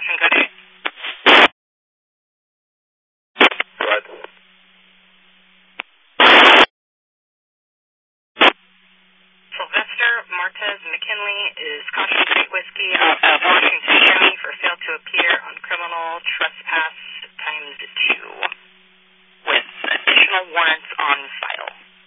caution code 8. Go ahead. Sylvester Martez McKinley is caution code 8 whiskey out of Washington County for fail to appear on criminal